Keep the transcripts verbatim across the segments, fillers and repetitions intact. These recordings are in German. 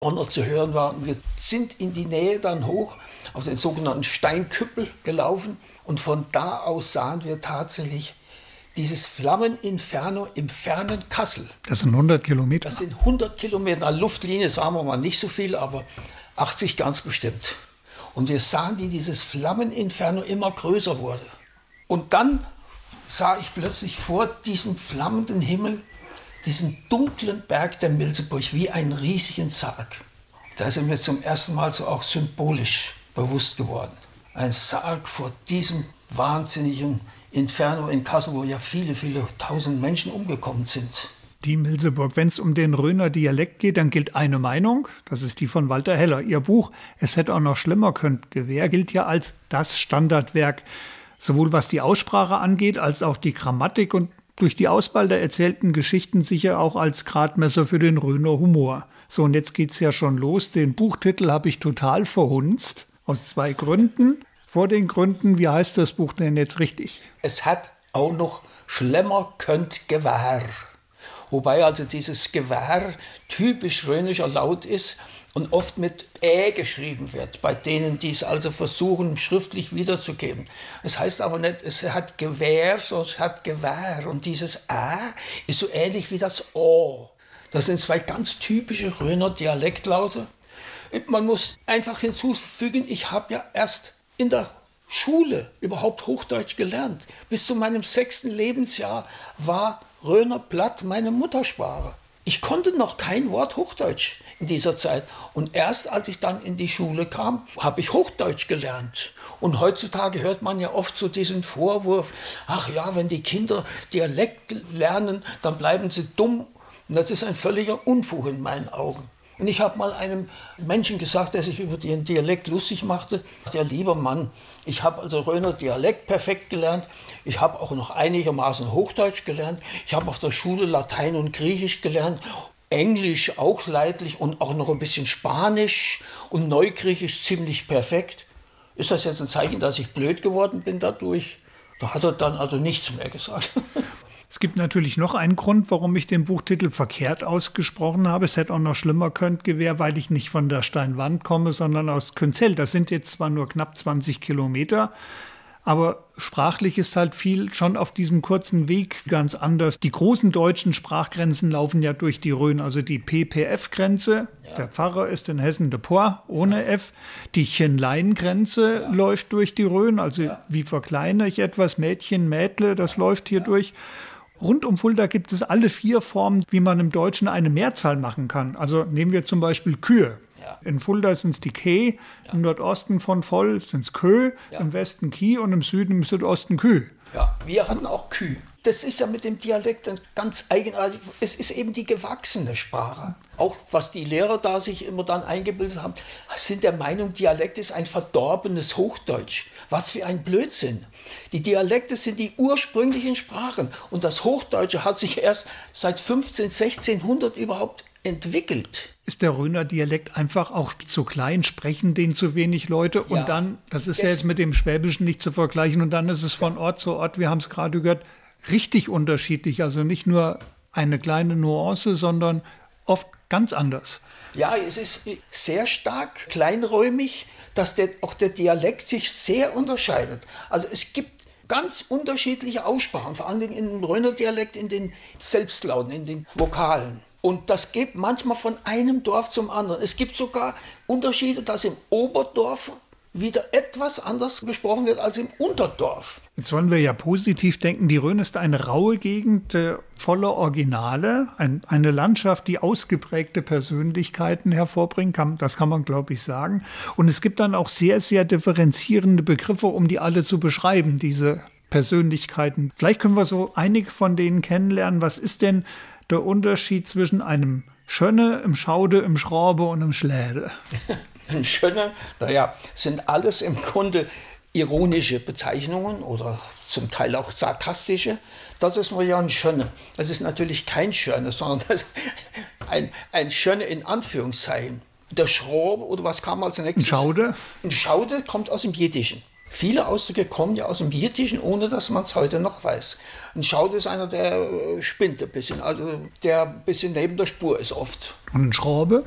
Donner zu hören war. Und wir sind in die Nähe dann hoch auf den sogenannten Steinküppel gelaufen. Und von da aus sahen wir tatsächlich dieses Flammeninferno im fernen Kassel. Das sind hundert Kilometer? Das sind hundert Kilometer. An Luftlinie sagen wir mal nicht so viel, aber achtzig ganz bestimmt. Und wir sahen, wie dieses Flammeninferno immer größer wurde. Und dann sah ich plötzlich vor diesem flammenden Himmel diesen dunklen Berg der Milseburg wie einen riesigen Sarg. Da ist mir zum ersten Mal so auch symbolisch bewusst geworden. Ein Sarg vor diesem wahnsinnigen Inferno in Kassel, wo ja viele, viele tausend Menschen umgekommen sind. Die Milseburg. Wenn es um den Rhöner Dialekt geht, dann gilt eine Meinung, das ist die von Walter Heller. Ihr Buch »Es hätte auch noch schlimmer könnt Gewehr« gilt ja als das Standardwerk, sowohl was die Aussprache angeht, als auch die Grammatik und durch die Auswahl der erzählten Geschichten sicher auch als Gradmesser für den Rhöner Humor. So, und jetzt geht's ja schon los. Den Buchtitel habe ich total verhunzt, aus zwei Gründen. Vor den Gründen, wie heißt das Buch denn jetzt richtig? Es hat auch noch schlimmer könnt Gewehr. Wobei also dieses Gewehr typisch rhönischer Laut ist und oft mit Ä geschrieben wird, bei denen, die es also versuchen, schriftlich wiederzugeben. Es heißt aber nicht, es hat Gewehr, sondern es hat Gewehr. Und dieses A ist so ähnlich wie das O. Das sind zwei ganz typische Rhöner Dialektlaute. Man muss einfach hinzufügen, ich habe ja erst in der Schule überhaupt Hochdeutsch gelernt. Bis zu meinem sechsten Lebensjahr war Rhöner Platt meine Muttersprache. Ich konnte noch kein Wort Hochdeutsch in dieser Zeit. Und erst als ich dann in die Schule kam, habe ich Hochdeutsch gelernt. Und heutzutage hört man ja oft so diesen Vorwurf, ach ja, wenn die Kinder Dialekt lernen, dann bleiben sie dumm. Und das ist ein völliger Unfug in meinen Augen. Und ich habe mal einem Menschen gesagt, der sich über den Dialekt lustig machte, der lieber Mann, ich habe also Rhöner Dialekt perfekt gelernt, ich habe auch noch einigermaßen Hochdeutsch gelernt, ich habe auf der Schule Latein und Griechisch gelernt, Englisch auch leidlich und auch noch ein bisschen Spanisch und Neugriechisch ziemlich perfekt. Ist das jetzt ein Zeichen, dass ich blöd geworden bin dadurch? Da hat er dann also nichts mehr gesagt. Es gibt natürlich noch einen Grund, warum ich den Buchtitel verkehrt ausgesprochen habe. Es hätte auch noch schlimmer könnt Gewehr, weil ich nicht von der Steinwand komme, sondern aus Künzell. Das sind jetzt zwar nur knapp zwanzig Kilometer, aber sprachlich ist halt viel schon auf diesem kurzen Weg ganz anders. Die großen deutschen Sprachgrenzen laufen ja durch die Rhön, also die P P F-Grenze. Ja. Der Pfarrer ist in Hessen de Por, ohne ja. F. Die Chenlein-Grenze ja. läuft durch die Rhön, also ja. wie verkleinere ich etwas, Mädchen, Mädle, das ja. läuft hier ja. durch. Rund um Fulda gibt es alle vier Formen, wie man im Deutschen eine Mehrzahl machen kann. Also nehmen wir zum Beispiel Kühe. Ja. In Fulda sind es die Keh, ja. im Nordosten von Voll sind es Kö, ja. im Westen Kie und im Süden, im Südosten Kü. Ja, wir hatten auch Kü. Das ist ja mit dem Dialekt ganz eigenartig. Es ist eben die gewachsene Sprache. Auch was die Lehrer da sich immer dann eingebildet haben, sind der Meinung, Dialekt ist ein verdorbenes Hochdeutsch. Was für ein Blödsinn. Die Dialekte sind die ursprünglichen Sprachen. Und das Hochdeutsche hat sich erst seit fünfzehnhundert, sechzehnhundert überhaupt entwickelt. Ist der Rhöner Dialekt einfach auch zu klein, sprechen den zu wenig Leute und ja. dann, das ist ja jetzt mit dem Schwäbischen nicht zu vergleichen, und dann ist es von Ort zu Ort, wir haben es gerade gehört, richtig unterschiedlich, also nicht nur eine kleine Nuance, sondern oft ganz anders. Ja, es ist sehr stark kleinräumig, dass der, auch der Dialekt sich sehr unterscheidet. Also es gibt ganz unterschiedliche Aussprachen, vor allem in dem Rhöner Dialekt, in den Selbstlauten, in den Vokalen. Und das geht manchmal von einem Dorf zum anderen. Es gibt sogar Unterschiede, dass im Oberdorf wieder etwas anders gesprochen wird als im Unterdorf. Jetzt wollen wir ja positiv denken, die Rhön ist eine raue Gegend äh, voller Originale, ein, eine Landschaft, die ausgeprägte Persönlichkeiten hervorbringen kann, das kann man, glaube ich, sagen. Und es gibt dann auch sehr, sehr differenzierende Begriffe, um die alle zu beschreiben, diese Persönlichkeiten. Vielleicht können wir so einige von denen kennenlernen. Was ist denn der Unterschied zwischen einem Schönne, im Schaude, im Schraube und im Schläde? Ein Schönne, naja, sind alles im Grunde ironische Bezeichnungen oder zum Teil auch sarkastische. Das ist nur ja ein Schönne. Das ist natürlich kein Schönne, sondern das ist ein, ein Schönne in Anführungszeichen. Der Schraube, oder was kam als nächstes? Ein Schaude? Ein Schaude kommt aus dem Jiddischen. Viele Ausdrücke kommen ja aus dem Jiddischen, ohne dass man es heute noch weiß. Ein Schaude ist einer, der spinnt ein bisschen, also der ein bisschen neben der Spur ist oft. Und ein Schraube?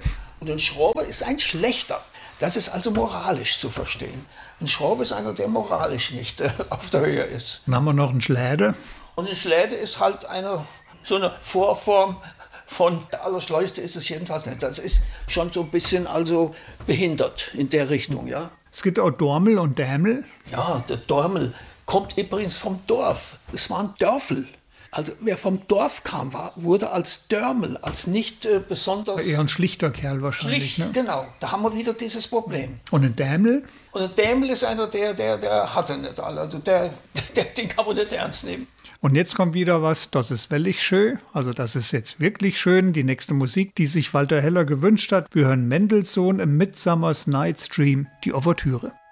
Und ein Schrobe ist ein Schlechter. Das ist also moralisch zu verstehen. Ein Schrobe ist einer, der moralisch nicht äh, auf der Höhe ist. Dann haben wir noch einen Schläde. Und ein Schläde ist halt eine, so eine Vorform von, der Allerschleuste ist es jedenfalls nicht. Das ist schon so ein bisschen also behindert in der Richtung, ja. Es gibt auch Dormel und Dämel. Ja, der Dormel kommt übrigens vom Dorf. Es war ein Dörfel. Also wer vom Dorf kam, war, wurde als Dörmel, als nicht äh, besonders... Eher ein schlichter Kerl wahrscheinlich. Schlicht, Ne? genau. Da haben wir wieder dieses Problem. Und ein Dämel? Und ein Dämel ist einer, der, der, der hatte nicht alle. Also der, der, den kann man nicht ernst nehmen. Und jetzt kommt wieder was, das ist wellig schön. Also das ist jetzt wirklich schön. Die nächste Musik, die sich Walter Heller gewünscht hat. Wir hören Mendelssohn im Midsummer's Night's Dream, die Ouvertüre.